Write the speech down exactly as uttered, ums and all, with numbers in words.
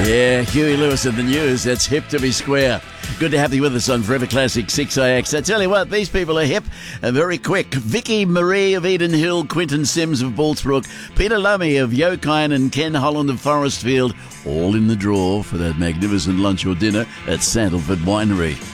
Yeah, Huey Lewis and the News. That's hip to be square. Good to have you with us on Forever Classic six A X. I tell you what, these people are hip and very quick. Vicky Marie of Eden Hill, Quinton Sims of Balsbrook, Peter Lummy of Yokine and Ken Holland of Forestfield, all in the draw for that magnificent lunch or dinner at Sandalford Winery.